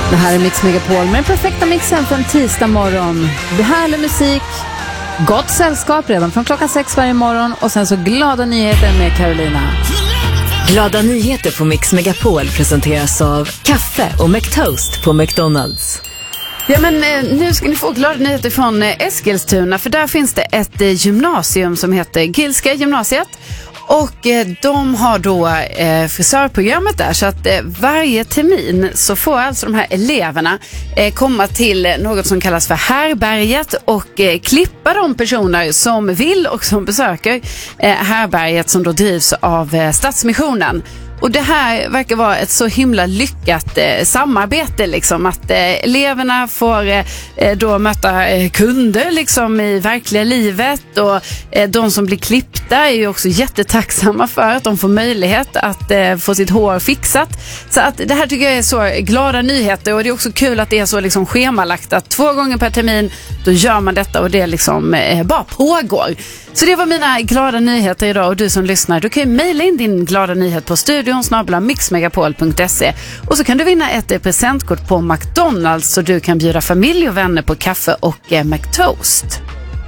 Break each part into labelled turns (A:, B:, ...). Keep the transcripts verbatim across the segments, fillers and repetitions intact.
A: Det här är Mix Megapol med den perfekta mixen för en tisdag morgon. Det här härlig musik, gott sällskap redan från klockan sex varje morgon och sen så glada nyheter med Carolina.
B: Glada nyheter på Mix Megapol presenteras av kaffe och McToast på McDonalds.
C: Ja, men nu ska ni få glada nyheter från Eskilstuna, för där finns det ett gymnasium som heter Gilska gymnasiet. Och eh, de har då eh, frisörprogrammet där, så att eh, varje termin så får alltså de här eleverna eh, komma till något som kallas för härberget och eh, klippa de personer som vill och som besöker eh, härberget som då drivs av eh, Stadsmissionen. Och det här verkar vara ett så himla lyckat eh, samarbete liksom, att eh, eleverna får eh, då möta eh, kunder liksom i verkliga livet, och eh, de som blir klippta är ju också jättetacksamma för att de får möjlighet att eh, få sitt hår fixat. Så att det här tycker jag är så glada nyheter, och det är också kul att det är så liksom schemalagt att två gånger per termin då gör man detta, och det liksom eh, bara pågår. Så det var mina glada nyheter idag, och du som lyssnar, du kan ju mejla in din glada nyhet på studion snabel-a mixmegapol punkt se, och så kan du vinna ett presentkort på McDonalds så du kan bjuda familj och vänner på kaffe och eh, McToast.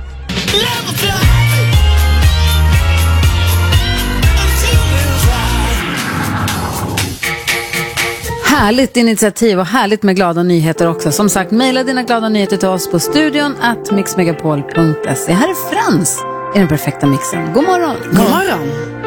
A: Härligt initiativ och härligt med glada nyheter också. Som sagt, mejla dina glada nyheter till oss på studion at mixmegapol punkt se. Här är Frans i den perfekta mixen. God morgon.
C: God morgon.